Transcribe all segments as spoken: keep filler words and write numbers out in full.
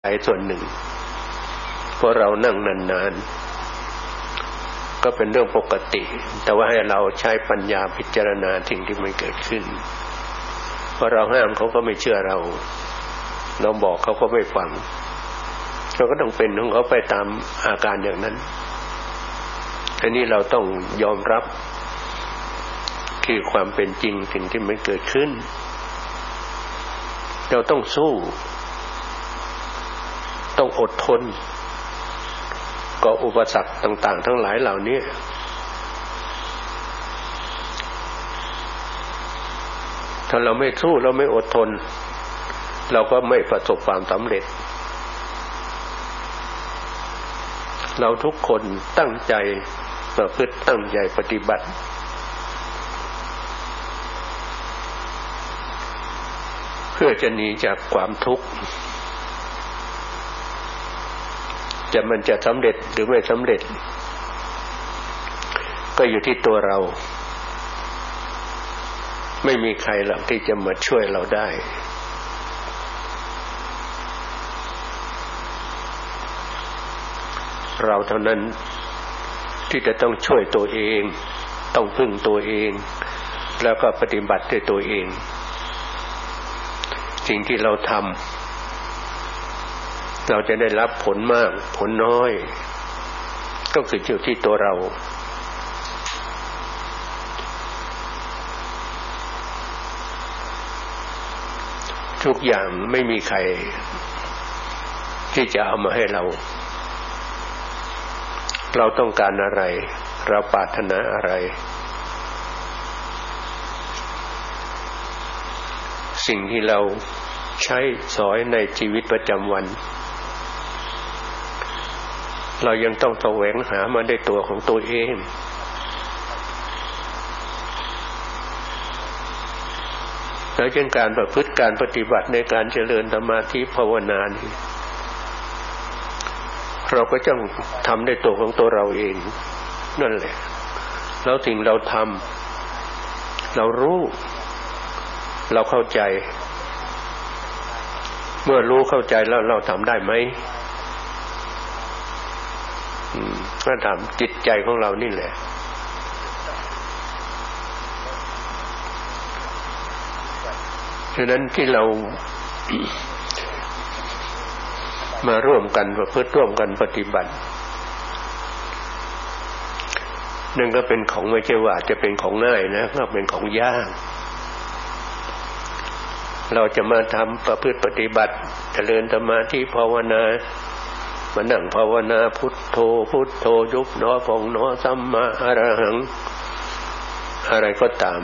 ใจส่วนหนึ่งเพราะเรานั่งนานๆก็เป็นเรื่องปกติแต่ว่าให้เราใช้ปัญญาพิจารณาสิ่งที่มันเกิดขึ้นเพราะเราห้ามเขาก็ไม่เชื่อเราเราบอกเขาก็ไม่ฟังเราก็ต้องเป็นของเขาไปตามอาการอย่างนั้นอันนี้เราต้องยอมรับคือความเป็นจริงสิ่งที่มันเกิดขึ้นเราต้องสู้ต้องอดทนกับอุปสรรคต่างๆทั้งหลายเหล่านี้ถ้าเราไม่สู้เราไม่อดทนเราก็ไม่ประสบความสำเร็จเราทุกคนตั้งใจประพฤติตั้งใจปฏิบัติเพื่อจะหนีจากความทุกข์จะมันจะสำเร็จหรือไม่สำเร็จก็อยู่ที่ตัวเราไม่มีใครหรอกที่จะมาช่วยเราได้เราเท่านั้นที่จะต้องช่วยตัวเองต้องพึ่งตัวเองแล้วก็ปฏิบัติด้วยตัวเองสิ่งที่เราทำเราจะได้รับผลมากผลน้อยก็คืออยู่ที่ตัวเราทุกอย่างไม่มีใครที่จะเอามาให้เราเราต้องการอะไรเราปรารถนาอะไรสิ่งที่เราใช้สอยในชีวิตประจำวันเรายังต้องแสวงหามาด้วยตัวของตัวเองแล้วเช่นการประพฤติการปฏิบัติในการเจริญสมาธิภาวนานี้เราก็ต้องทำด้วยตัวของตัวเราเองนั่นแหละแล้วสิ่งเราทำเรารู้เราเข้าใจเมื่อรู้เข้าใจแล้วเราทำได้ไหมก็ถามจิตใจของเรานี่แหละฉะนั้นที่เรามาร่วมกันประพฤติร่วมกันปฏิบัตินั่นก็เป็นของไม่ใช่ว่าจะเป็นของง่ายนะก็เป็นของยากเราจะมาทำประพฤติปฏิบัติเจริญสมาธิภาวนามานั่งภาวนาพุทโธพุทโธยุบหนอพองหนอสัมมาอรหังอะไรก็ตาม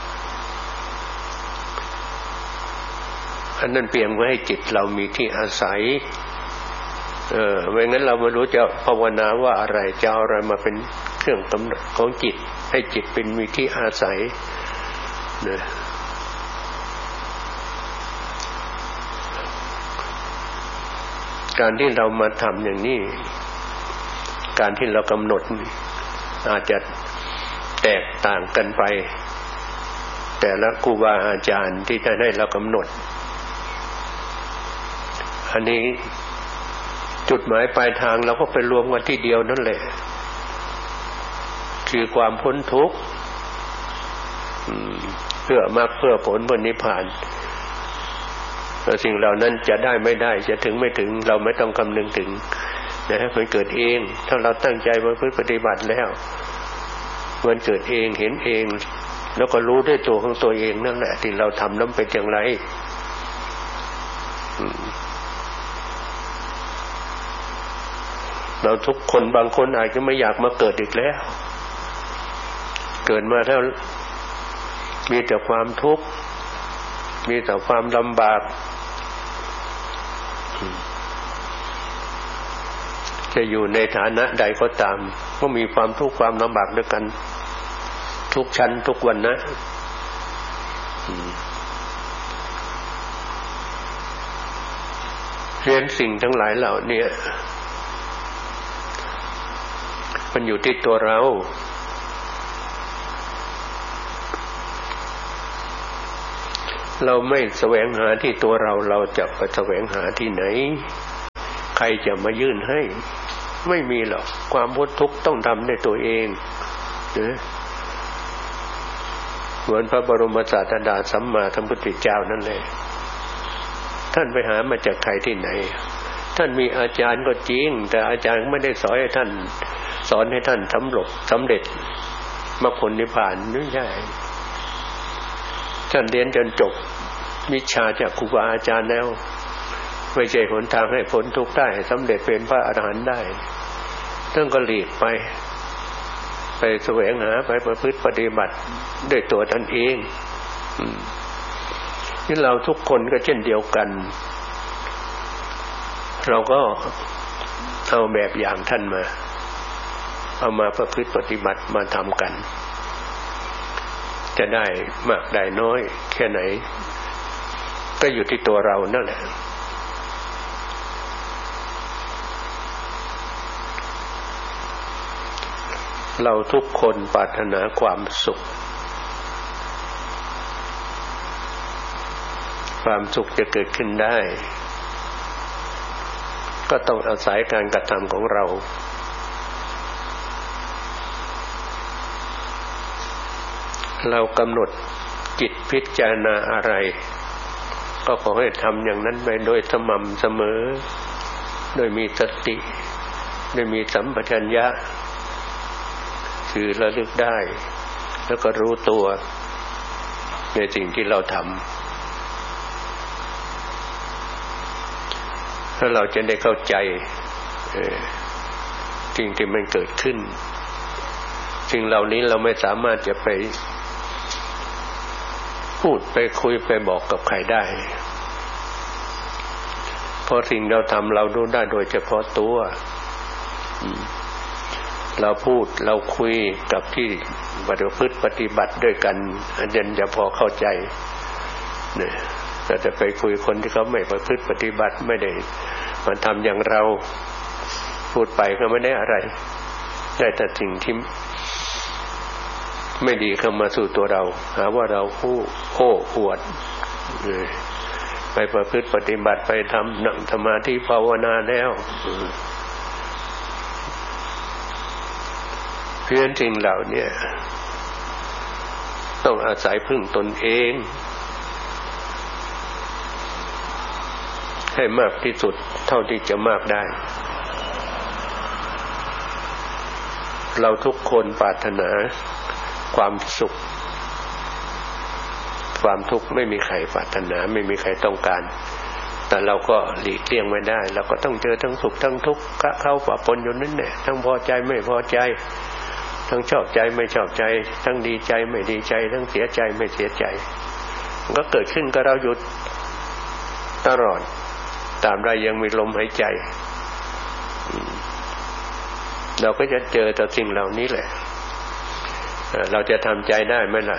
อันนั้นเพียงไว้ให้จิตเรามีที่อาศัยเออไม่งั้นเราไม่รู้จะภาวนาว่าอะไรจะเอาอะไรมาเป็นเครื่องกำหนดของจิตให้จิตเป็นมีที่อาศัยนะการที่เรามาทำอย่างนี้การที่เรากำหนดอาจจะแตกต่างกันไปแต่ละครูบาอาจารย์ที่จะให้เรากำหนดอันนี้จุดหมายปลายทางเราก็ไปรวมกันที่เดียวนั่นแหละคือความพ้นทุกข์เพื่อมรรคเพื่อผลเพื่อนิพพานแต่สิ่งเหล่านั้นจะได้ไม่ได้จะถึงไม่ถึงเราไม่ต้องคำนึงถึงนะมันเกิดเองถ้าเราตั้งใจมาปฏิบัติแล้วมันเกิดเองเห็นเองแล้วก็รู้ด้วยตัวของตัวเองนั่นแหละที่เราทำนั้นเป็นอย่างไรเราทุกคนบางคนอาจจะไม่อยากมาเกิดอีกแล้วเกิดมาแล้วมีแต่ความทุกข์มีแต่ความลำบากจะอยู่ในฐานะใดก็ตามก็มีความทุกข์ความลำบากด้วยกันทุกชั้นทุกวันนะเรียนสิ่งทั้งหลายเหล่านี้มันอยู่ที่ตัวเราเราไม่แสวงหาที่ตัวเราเราจะไปแสวงหาที่ไหนใครจะมายื่นให้ไม่มีหรอกความพ้นทุกข์ต้องทำด้วยตัวเองนะเหมือนพระบรมศาสดาสัมมาสัมพุทธเจ้านั่นเลยท่านไปหามาจากใครที่ไหนท่านมีอาจารย์ก็จริงแต่อาจารย์ไม่ได้สอนให้ท่านสอนให้ท่านสำเร็จสำเร็จมรรคผลนิพพานไม่ใช่ท่านเรียนจนจบวิชาจากครูบาอาจารย์แล้วไม่ใช่หนทางให้พ้นทุกข์ได้สำเร็จเป็นพระอรหันต์ได้ท่านก็หลีกไปไปแสวงหาไปประพฤติปฏิบัติด้วยตัวท่านเองที่เราทุกคนก็เช่นเดียวกันเราก็เอาแบบอย่างท่านมาเอามาประพฤติปฏิบัติมาทำกันจะได้มากได้น้อยแค่ไหนก็อยู่ที่ตัวเรานั่นแหละเราทุกคนปรารถนาความสุขความสุขจะเกิดขึ้นได้ก็ต้องอาศัยการกระทำของเราเรากำหนดจิตพิจารณาอะไรก็ขอให้ทำอย่างนั้นไปโดยสม่ำเสมอโดยมีสติโดยมีสัมปชัญญะคือระลึกได้แล้วก็รู้ตัวในสิ่งที่เราทำถ้าเราจะได้เข้าใจสิ่งที่มันเกิดขึ้นสิ่งเหล่านี้เราไม่สามารถจะไปพูดไปคุยไปบอกกับใครได้เพราะสิ่งเราทำเรารู้ได้โดยเฉพาะตัวเราพูดเราคุยกับที่ประพฤติปฏิบัติด้วยกันอันนั้นจะพอเข้าใจเนี่ยแต่จะไปคุยคนที่เขาไม่ประพฤติปฏิบัติไม่ได้มาทำอย่างเราพูดไปก็ไม่ได้อะไรได้แต่สิ่งที่ไม่ดีเข้ามาสู่ตัวเราหาว่าเราผู้โอ้อวดไปประพฤติปฏิบัติไปทำนั่งสมาธิภาวนาแล้วเพื่อนจริงเหล่านี้ต้องอาศัยพึ่งตนเองให้มากที่สุดเท่าที่จะมากได้เราทุกคนปรารถนาความสุขความทุกข์ไม่มีใครปรารถนาไม่มีใครต้องการแต่เราก็หลีกเลี่ยงไม่ได้เราก็ต้องเจอทั้งสุขทั้งทุกข์เข้าปะปนอยู่นั่นแหละทั้งพอใจไม่พอใจทั้งชอบใจไม่ชอบใจทั้งดีใจไม่ดีใจทั้งเสียใจไม่เสียใจมันก็เกิดขึ้นกับเราอยู่ตลอดตามใดยังมีลมหายใจเราก็จะเจอแต่สิ่งเหล่านี้แหละเราจะทำใจได้ไหมล่ะ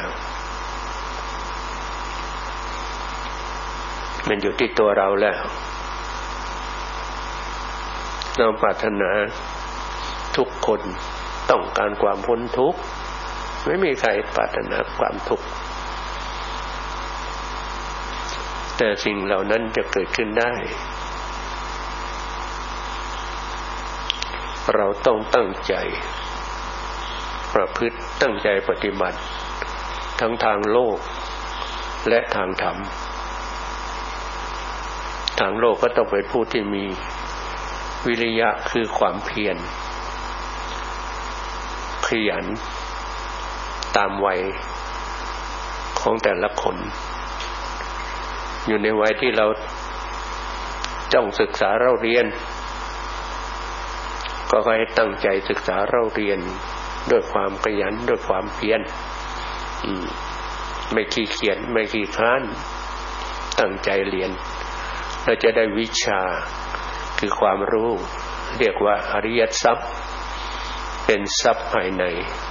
มันอยู่ที่ตัวเราแล้วเราปรารถนาทุกคนต้องการความพ้นทุกข์ไม่มีใครปรารถนาความทุกข์แต่สิ่งเหล่านั้นจะเกิดขึ้นได้เราต้องตั้งใจประพฤติตั้งใจปฏิบัติทั้งทางโลกและทางธรรมทางโลกก็ต้องเป็นผู้ที่มีวิริยะคือความเพียรขยันตามวัยของแต่ละคนอยู่ในวัยที่เราต้องศึกษาเราเรียนก็ให้ตั้งใจศึกษาเราเรียนด้วยความขยันด้วยความเพียรไม่ขี้เกียจไม่ขี้คร้านตั้งใจเรียนเราจะได้วิชาคือความรู้เรียกว่าอริยทรัพย์เป็นทรัพย์ภายใน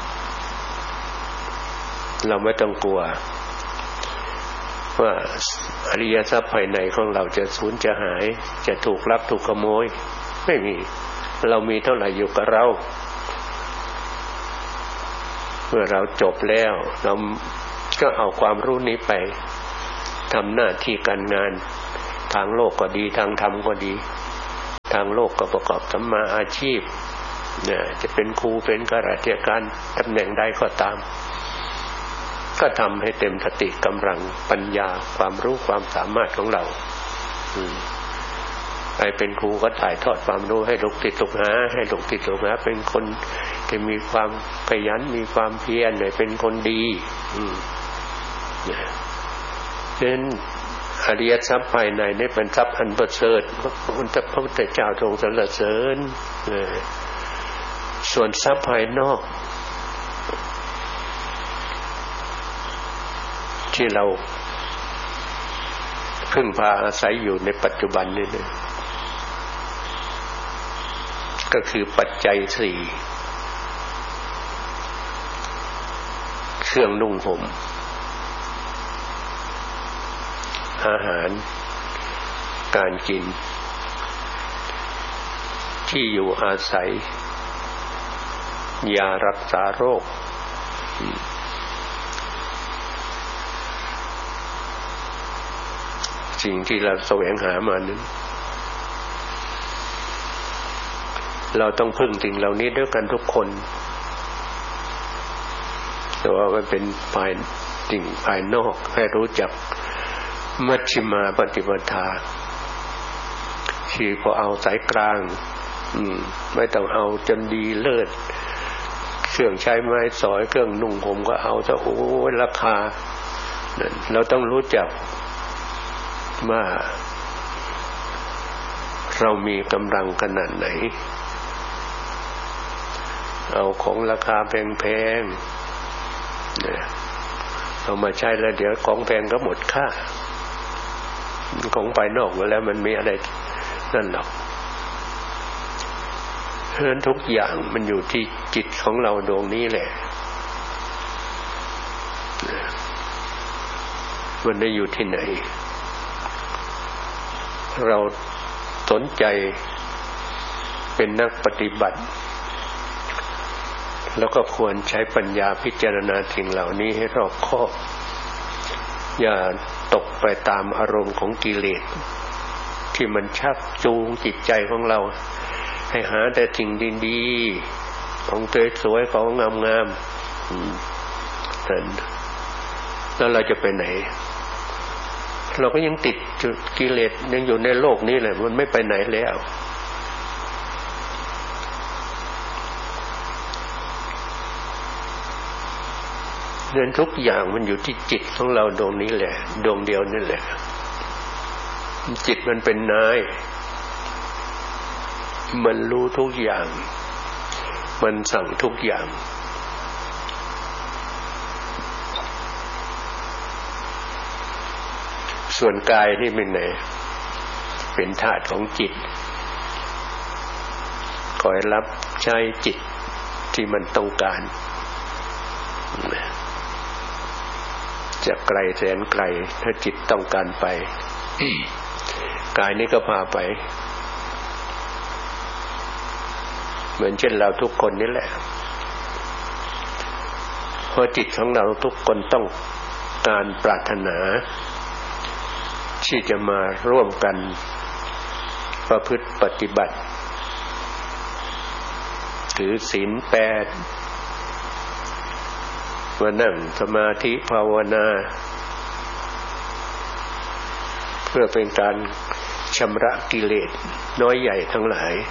เราไม่ต้องกลัวว่าอริยทรัพย์ภายในของเราจะสูญจะหายจะถูกลักถูกขโมยไม่มีเรามีเท่าไหร่อยู่กับเราเมื่อเราจบแล้วเราก็เอาความรู้นี้ไปทำหน้าที่การงานทางโลกก็ดีทางธรรมก็ดีทางโลกก็ประกอบสัมมาอาชีพเนี่ยจะเป็นครูเป็นข้าราชการตำแหน่งใดก็ตามก็ทำให้เต็มสติกำลังปัญญาความรู้ความสามารถของเราใครเป็นครูก็ถ่ายทอดความรู้ให้ลูกศิษย์ลูกหาให้ลูกศิษย์ลูกหาเป็นคนที่มีความขยันมีความเพียรเป็นคนดีฉะนั้นอริยทรัพย์ภายในนี่เป็นทรัพย์อันประเสริฐพระพุทธเจ้าทรงสรรเสริญส่วนทรัพย์ภายนอกที่เราพึ่งพาอาศัยอยู่ในปัจจุบันนี้นะก็คือปัจจัยสี่เครื่องนุ่งห่มอาหารการกินที่อยู่อาศัยยารักษาโรคสิ่งที่เราแสวงหามานั้นเราต้องพึ่งสิ่งเหล่านี้ด้วยกันทุกคนแต่ว่ามันเป็นฝ่ายสิ่งภายนอกให้รู้จักมัชฌิมาปฏิปทาที่พอเอาสายกลางอืมไม่ต้องเอาจนดีเลิศเครื่องใช้ไม้สอยเครื่องนุ่งห่มก็เอาซะโอ้ยราคาเราต้องรู้จักว่าเรามีกำลังขนาดไหนเอาของราคาแพงๆเนี่ยเอามาใช้แล้วเดี๋ยวของแพงก็หมดค่าของภายนอกมาแล้วมันมีอะไรนั่นหรอกเพราะฉะนั้นทุกอย่างมันอยู่ที่จิตของเราดวงนี้แหละมันได้อยู่ที่ไหนเราสนใจเป็นนักปฏิบัติแล้วก็ควรใช้ปัญญาพิจารณาสิ่งเหล่านี้ให้รอบคอบอย่าตกไปตามอารมณ์ของกิเลสที่มันชักจูงจิตใจของเราให้หาแต่สิ่งดีๆของสวยๆของงามๆแล้วเราจะไปไหนเราก็ยังติดจุดกิเลสยังอยู่ในโลกนี้แหละมันไม่ไปไหนแล้วเรื่องทุกอย่างมันอยู่ที่จิตของเราดวงนี้แหละดวงเดียวนี่แหละจิตมันเป็นนายมันรู้ทุกอย่างมันสั่งทุกอย่างส่วนกายนี่เป็นไหนเป็นธาตุของจิตคอยรับใช้จิตที่มันต้องการจะไกลแสนไกลถ้าจิตต้องการไป กายนี้ก็พาไปเหมือนเช่นเราทุกคนนี่แหละเพราะจิตของเราทุกคนต้องการปรารถนาที่จะมาร่วมกันประพฤติปฏิบัติถือศีลแปดมานั่งสมาธิภาวนาเพื่อเป็นการชำระกิเลสน้อยใหญ่ทั้งหลาย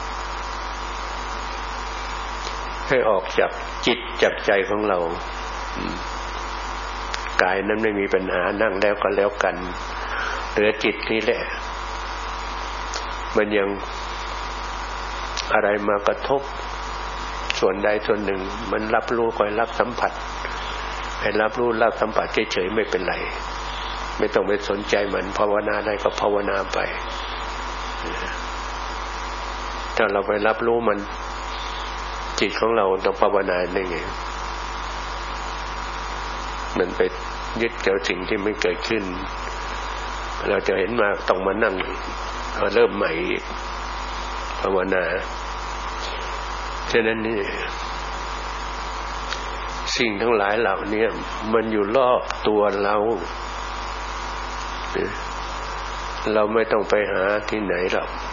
ให้ออกจากจิตจากใจของเรากายนั้นไม่มีปัญหานั่งแล้วก็แล้วกันเหลือจิตนี่แหละมันยังอะไรมากระทบส่วนใดส่วนหนึ่งมันรับรู้คอยรับสัมผัสให้รับรู้รับสัมผัสเฉยๆไม่เป็นไรไม่ต้องไปสนใจมันภาวนาได้ก็ภาวนาไปถ้าเราไปรับรู้มันจิตของเราต้องภาวนาได้ไงมันไปยึดเกี่ยวสิ่งที่ไม่เกิดขึ้นเราจะเห็นมาต้องมานั่งเริ่มใหม่ภาวนาฉะนั้นนี่สิ่งทั้งหลายเหล่านี้มันอยู่รอบตัวเราเราไม่ต้องไปหาที่ไหนหรอก